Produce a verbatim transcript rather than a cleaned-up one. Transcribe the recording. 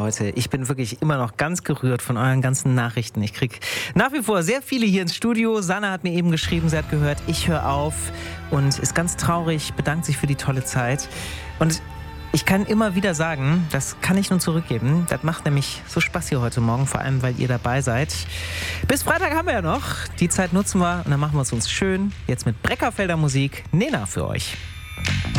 Leute, ich bin wirklich immer noch ganz gerührt von euren ganzen Nachrichten. Ich kriege nach wie vor sehr viele hier ins Studio. Sanna hat mir eben geschrieben, sie hat gehört, ich höre auf und ist ganz traurig, bedankt sich für die tolle Zeit. Und ich kann immer wieder sagen, das kann ich nur zurückgeben. Das macht nämlich so Spaß hier heute Morgen, vor allem, weil ihr dabei seid. Bis Freitag haben wir ja noch. Die Zeit nutzen wir und dann machen wir es uns schön. Jetzt mit Breckerfelder Musik. Nena für euch.